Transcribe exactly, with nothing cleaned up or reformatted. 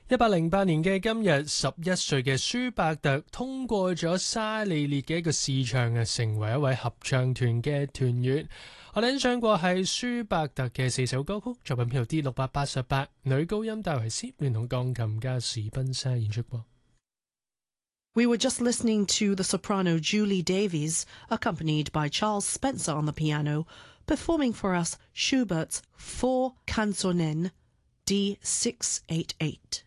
一八零八年嘅今日，十一歲嘅舒伯特通過咗沙利列嘅一個試唱啊，成為一位合唱團嘅團員。我哋欣賞過係舒伯特嘅四首歌曲，作品編號 D 六百八十八，女高音戴維斯聯同鋼琴家史賓莎演出過。 We were just listening to the soprano Julie Davies, accompanied by Charles Spencer on the piano, performing for us Schubert's Four Canzonen, D six eighty-eight.